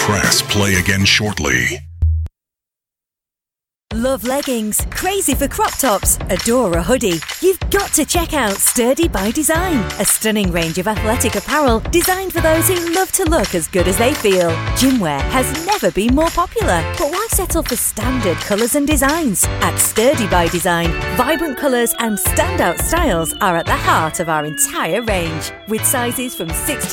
Press play again shortly. Love leggings, crazy for crop tops, adore a hoodie? You've got to check out Sturdy by Design, a stunning range of athletic apparel designed for those who love to look as good as they feel. Gymwear has never been more popular, but why settle for standard colours and designs? At Sturdy by Design, vibrant colours and standout styles are at the heart of our entire range, with sizes from 6